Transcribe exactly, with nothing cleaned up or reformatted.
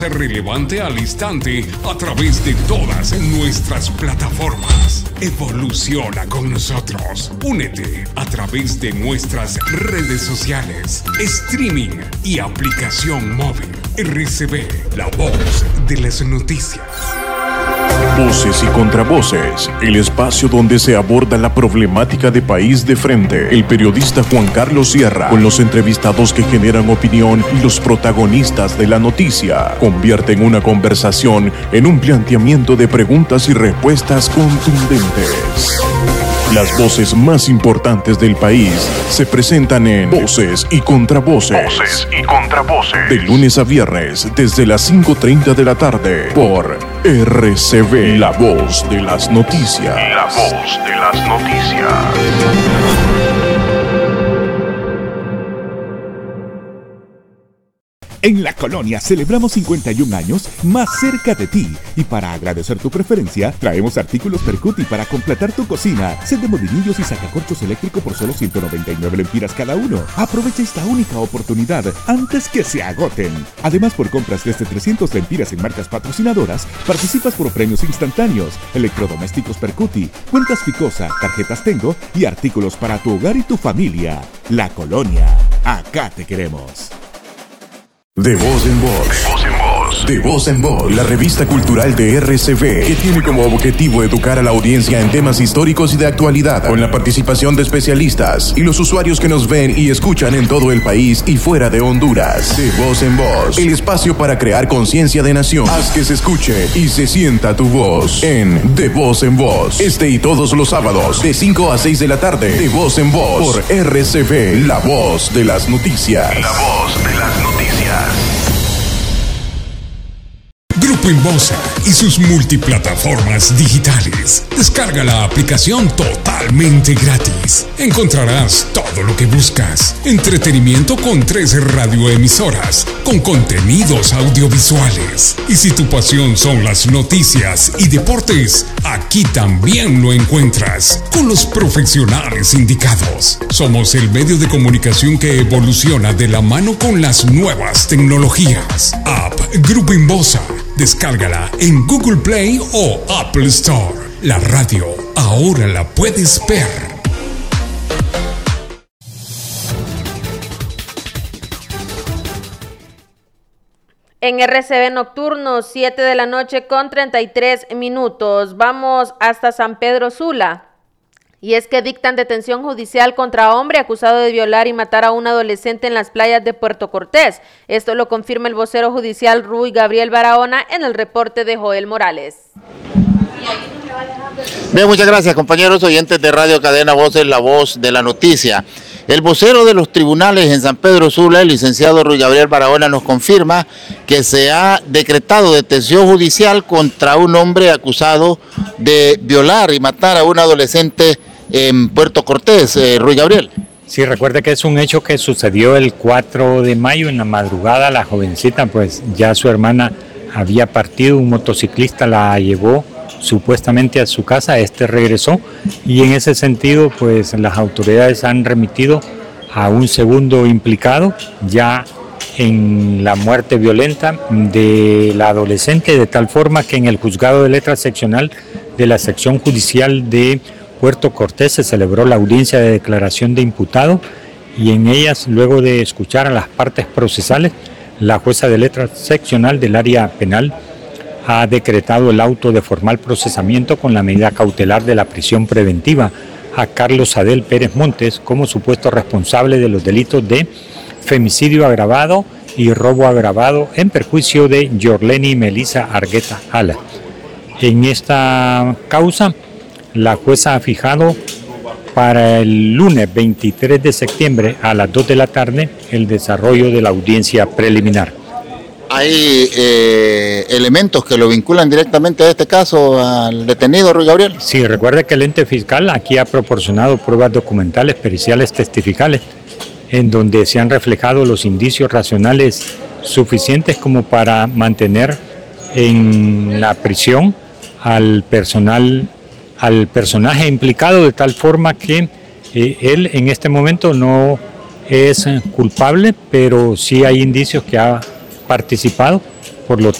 relevante al instante a través de todas nuestras plataformas. Evoluciona con nosotros. Únete a través de nuestras redes sociales, streaming y aplicación móvil. R C B, la voz de las noticias. Voces y contravoces, el espacio donde se aborda la problemática de país de frente. El periodista Juan Carlos Sierra, con los entrevistados que generan opinión y los protagonistas de la noticia, convierten una conversación en un planteamiento de preguntas y respuestas contundentes. Las voces más importantes del país se presentan en Voces y Contravoces. Voces y Contravoces. De lunes a viernes, desde las cinco treinta de la tarde, por R C B, la voz de las noticias. La voz de las noticias. En La Colonia celebramos cincuenta y un años más cerca de ti. Y para agradecer tu preferencia, traemos artículos Percuti para completar tu cocina. Set de molinillos y sacacorchos eléctrico por solo ciento noventa y nueve lempiras cada uno. Aprovecha esta única oportunidad antes que se agoten. Además, por compras desde trescientas lempiras en marcas patrocinadoras, participas por premios instantáneos, electrodomésticos Percuti, cuentas Ficosa, tarjetas Tengo y artículos para tu hogar y tu familia. La Colonia, acá te queremos. De voz en voz. De voz en voz. De voz en voz. La revista cultural de R C B, que tiene como objetivo educar a la audiencia en temas históricos y de actualidad, con la participación de especialistas y los usuarios que nos ven y escuchan en todo el país y fuera de Honduras. De voz en voz. El espacio para crear conciencia de nación. Haz que se escuche y se sienta tu voz en De voz en voz. Este y todos los sábados, de cinco a seis de la tarde. De voz en voz. Por R C B, la voz de las noticias. La voz de las noticias. Grupo Inbosa y sus multiplataformas digitales. Descarga la aplicación totalmente gratis. Encontrarás todo lo que buscas. Entretenimiento con tres radioemisoras, con contenidos audiovisuales. Y si tu pasión son las noticias y deportes, aquí también lo encuentras, con los profesionales indicados. Somos el medio de comunicación que evoluciona de la mano con las nuevas tecnologías. App Grupo Inbosa. Descárgala en Google Play o Apple Store. La radio ahora la puedes ver. En R C B Nocturno, siete de la noche con treinta y tres minutos. Vamos hasta San Pedro Sula. Y es que dictan detención judicial contra hombre acusado de violar y matar a un adolescente en las playas de Puerto Cortés. Esto lo confirma el vocero judicial Ruy Gabriel Barahona en el reporte de Joel Morales. Bien, muchas gracias, compañeros oyentes de Radio Cadena Voces, la voz de la noticia. El vocero de los tribunales en San Pedro Sula, el licenciado Ruy Gabriel Barahona, nos confirma que se ha decretado detención judicial contra un hombre acusado de violar y matar a un adolescente en Puerto Cortés. eh, Ruy Gabriel. Sí, recuerde que es un hecho que sucedió el cuatro de mayo en la madrugada. La jovencita, pues ya su hermana había partido, un motociclista la llevó supuestamente a su casa, este regresó y en ese sentido pues las autoridades han remitido a un segundo implicado ya en la muerte violenta de la adolescente, de tal forma que en el juzgado de letras seccional de la sección judicial de Puerto Cortés se celebró la audiencia de declaración de imputado y en ellas, luego de escuchar a las partes procesales, la jueza de letras seccional del área penal ha decretado el auto de formal procesamiento con la medida cautelar de la prisión preventiva a Carlos Adel Pérez Montes como supuesto responsable de los delitos de femicidio agravado y robo agravado en perjuicio de Yorleni Melissa Argueta Ala. En esta causa, la jueza ha fijado para el lunes veintitrés de septiembre a las dos de la tarde el desarrollo de la audiencia preliminar. ¿Hay eh, elementos que lo vinculan directamente a este caso al detenido, Ruy Gabriel? Sí, recuerde que el ente fiscal aquí ha proporcionado pruebas documentales, periciales, testificales, en donde se han reflejado los indicios racionales suficientes como para mantener en la prisión al personal, al personaje implicado, de tal forma que eh, él en este momento no es culpable, pero sí hay indicios que ha participado por lo